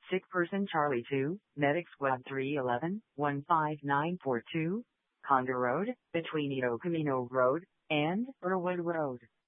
Sick person Charlie 2, Medic Squad 311, 15942, Conda Road, between Edo Camino Road and Irwood Road.